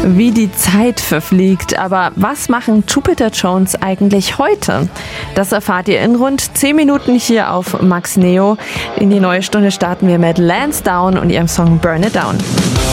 wie die Zeit verfliegt. Aber was machen Jupiter Jones eigentlich heute? Das erfahrt ihr in rund 10 Minuten hier auf Max Neo. In die neue Stunde starten wir mit Lansdowne und ihrem Song Burn It Down.